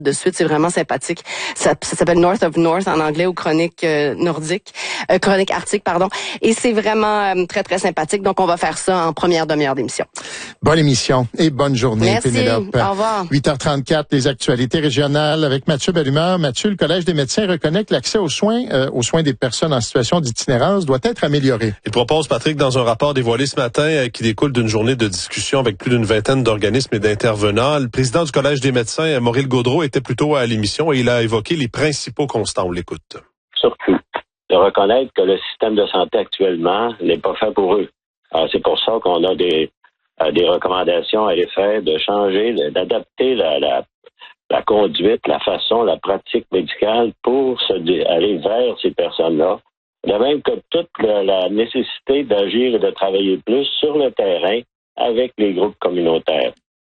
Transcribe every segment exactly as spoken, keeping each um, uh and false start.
de suite, c'est vraiment sympathique. Ça, ça s'appelle North of North en anglais ou Chronique euh, nordique, euh, Chronique arctique, pardon. Et c'est vraiment euh, très, très sympathique. Donc, on va faire ça en première demi-heure d'émission. Bonne émission et bonne journée, Merci. Pénélope. Au revoir. huit heures trente-quatre, les actualités régionales avec Mathieu Bellumeur. Mathieu, le Collège des médecins reconnaît que l'accès aux soins, euh, aux soins des personnes en situation d'itinérance doit être amélioré. Il propose, Patrick, dans un rapport dévoilé ce matin, euh, qui découle d'une journée de discussion avec plus d'une vingtaine d'organismes et d'intervenants. Le président du Collège des médecins, Maurice Gaudreau, était plutôt à l'émission et il a évoqué les principaux constats. On l'écoute. Surtout, de reconnaître que le système de santé actuellement n'est pas fait pour eux. Alors, c'est pour ça qu'on a des, euh, des recommandations à l'effet de changer, de, d'adapter la, la, la conduite, la façon, la pratique médicale pour se aller vers ces personnes-là. De même que toute la, la nécessité d'agir et de travailler plus sur le terrain avec les groupes communautaires.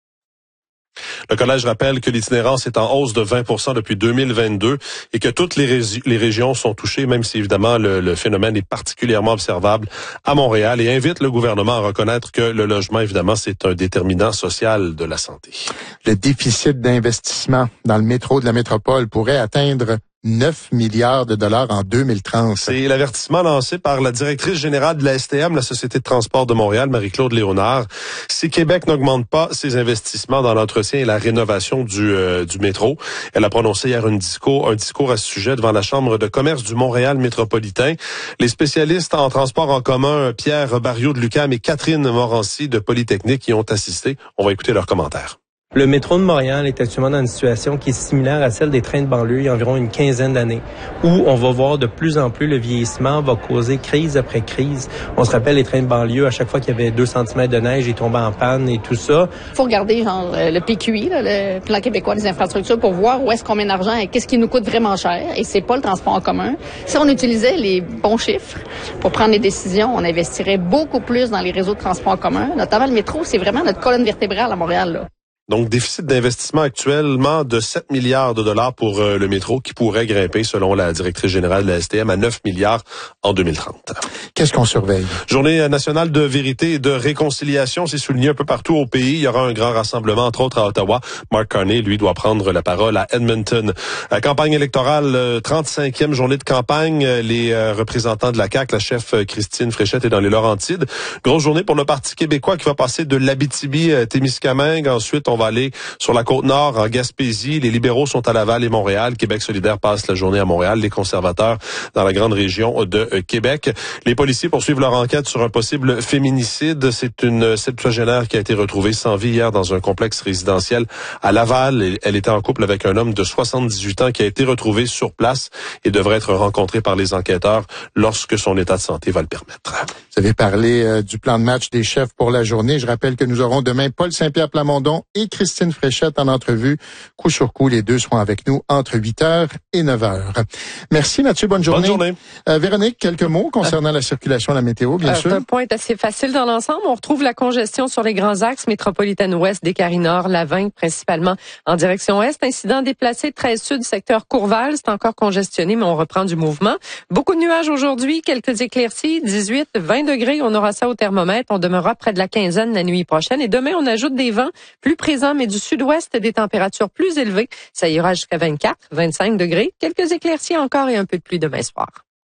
Le collège rappelle que l'itinérance est en hausse de vingt pour cent depuis deux mille vingt-deux et que toutes les, ré- les régions sont touchées, même si évidemment le, le phénomène est particulièrement observable à Montréal, et invite le gouvernement à reconnaître que le logement, évidemment, c'est un déterminant social de la santé. Le déficit d'investissement dans le métro de la métropole pourrait atteindre neuf milliards de dollars en deux mille trente. C'est l'avertissement lancé par la directrice générale de la S T M, la Société de transport de Montréal, Marie-Claude Léonard. Si Québec n'augmente pas ses investissements dans l'entretien et la rénovation du, euh, du métro, elle a prononcé hier un discours, un discours à ce sujet devant la Chambre de commerce du Montréal métropolitain. Les spécialistes en transport en commun, Pierre Barriot de l'U Q A M et Catherine Morancy de Polytechnique, y ont assisté. On va écouter leurs commentaires. Le métro de Montréal est actuellement dans une situation qui est similaire à celle des trains de banlieue il y a environ une quinzaine d'années, où on va voir de plus en plus le vieillissement va causer crise après crise. On se rappelle les trains de banlieue, à chaque fois qu'il y avait deux centimètres de neige, ils tombaient en panne et tout ça. Il faut regarder genre le P Q I, là, le Plan québécois des infrastructures, pour voir où est-ce qu'on met d'argent et qu'est-ce qui nous coûte vraiment cher. Et c'est pas le transport en commun. Si on utilisait les bons chiffres pour prendre les décisions, on investirait beaucoup plus dans les réseaux de transport en commun. Notamment le métro, c'est vraiment notre colonne vertébrale à Montréal, là. Donc, déficit d'investissement actuellement de sept milliards de dollars pour euh, le métro qui pourrait grimper, selon la directrice générale de la S T M, à neuf milliards en deux mille trente. Qu'est-ce qu'on surveille? Journée nationale de vérité et de réconciliation, c'est souligné un peu partout au pays. Il y aura un grand rassemblement, entre autres à Ottawa. Mark Carney, lui, doit prendre la parole à Edmonton. La campagne électorale, trente-cinquième journée de campagne. Les euh, représentants de la C A Q, la chef Christine Fréchette est dans les Laurentides. Grosse journée pour le Parti québécois qui va passer de l'Abitibi-Témiscamingue. Ensuite, on va aller sur la Côte-Nord, en Gaspésie. Les libéraux sont à Laval et Montréal. Québec solidaire passe la journée à Montréal. Les conservateurs dans la grande région de Québec. Les policiers poursuivent leur enquête sur un possible féminicide. C'est une septuagénaire qui a été retrouvée sans vie hier dans un complexe résidentiel à Laval. Elle était en couple avec un homme de soixante-dix-huit ans qui a été retrouvé sur place et devrait être rencontré par les enquêteurs lorsque son état de santé va le permettre. Vous avez parlé euh, du plan de match des chefs pour la journée. Je rappelle que nous aurons demain Paul Saint-Pierre Plamondon et Christine Fréchette en entrevue. Coup sur coup, les deux seront avec nous entre huit heures et neuf heures. Merci Mathieu, bonne journée. Bonne journée. Euh, Véronique, quelques mots concernant la circulation, la météo, bien euh, sûr. Un point assez facile dans l'ensemble. On retrouve la congestion sur les grands axes métropolitaine ouest, Descaries-Nord, Lavingue, principalement en direction est. Incident déplacé treize sud, secteur Courval. C'est encore congestionné, mais on reprend du mouvement. Beaucoup de nuages aujourd'hui, quelques éclaircies, dix-huit, vingt degrés. On aura ça au thermomètre. On demeurera près de la quinzaine la nuit prochaine. Et demain, on ajoute des vents plus présents, mais du sud-ouest, des températures plus élevées. Ça ira jusqu'à vingt-quatre, vingt-cinq degrés. Quelques éclaircies encore et un peu de pluie demain soir.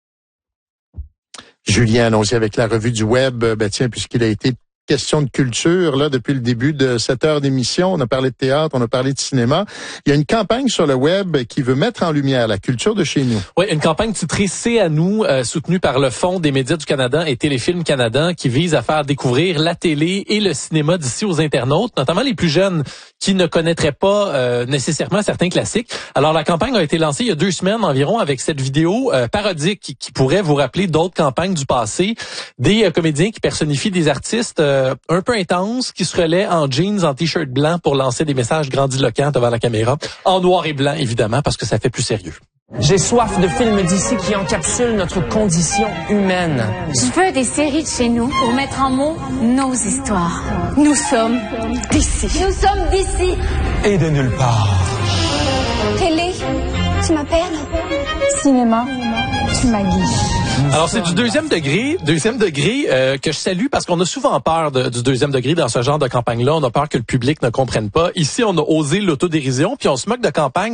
Julien annoncé avec la revue du web, ben tiens, puisqu'il a été question de culture là depuis le début de cette heure d'émission. On a parlé de théâtre, on a parlé de cinéma. Il y a une campagne sur le web qui veut mettre en lumière la culture de chez nous. Oui, une campagne titrée C'est à nous, euh, soutenue par le Fonds des médias du Canada et Téléfilm Canada, qui vise à faire découvrir la télé et le cinéma d'ici aux internautes, notamment les plus jeunes qui ne connaîtraient pas euh, nécessairement certains classiques. Alors, la campagne a été lancée il y a deux semaines environ avec cette vidéo euh, parodique qui, qui pourrait vous rappeler d'autres campagnes du passé, des euh, comédiens qui personnifient des artistes euh, un peu intenses, qui se relaient en jeans, en t-shirt blanc pour lancer des messages grandiloquents devant la caméra, en noir et blanc évidemment, parce que ça fait plus sérieux. J'ai soif de films d'ici qui encapsulent notre condition humaine. Je veux des séries de chez nous pour mettre en mots nos histoires. Nous sommes d'ici. Nous sommes d'ici. Et de nulle part. Télé, tu m'appelles. Cinéma, tu m'aguiches. Alors, c'est du deuxième degré, deuxième degré euh, que je salue parce qu'on a souvent peur de, du deuxième degré dans ce genre de campagne-là. On a peur que le public ne comprenne pas. Ici, on a osé l'autodérision, puis on se moque de campagne